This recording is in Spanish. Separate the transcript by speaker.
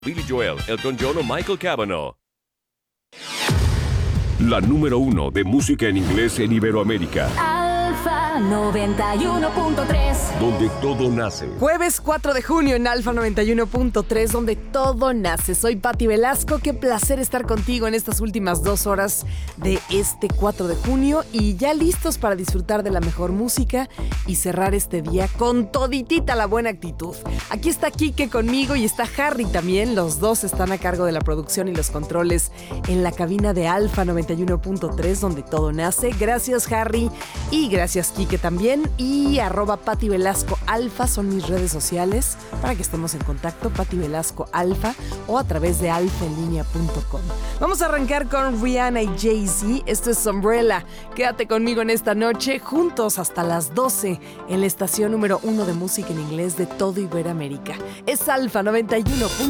Speaker 1: Billy Joel, Elton John o Michael Cavanaugh. La número 1 de música en inglés en Iberoamérica.
Speaker 2: Alfa 91.3.
Speaker 1: Donde todo nace.
Speaker 3: Jueves 4 de junio en Alfa 91.3, donde todo nace. Soy Pati Velasco, qué placer estar contigo en estas últimas 2 horas de este 4 de junio y ya listos para disfrutar de la mejor música y cerrar este día con toditita la buena actitud. Aquí está Kike conmigo y está Harry también. Los dos están a cargo de la producción y los controles en la cabina de Alfa 91.3, donde todo nace. Gracias, Harry, y gracias, Kike, también. Y @Pati Velasco Alfa son mis redes sociales para que estemos en contacto. Pati Velasco Alfa o a través de alfaenlinea.com. Vamos a arrancar con Rihanna y Jay-Z. Esto es Umbrella. Quédate conmigo en esta noche, juntos hasta las 12 en la estación número 1 de música en inglés de todo Iberoamérica. Es Alfa 91.3.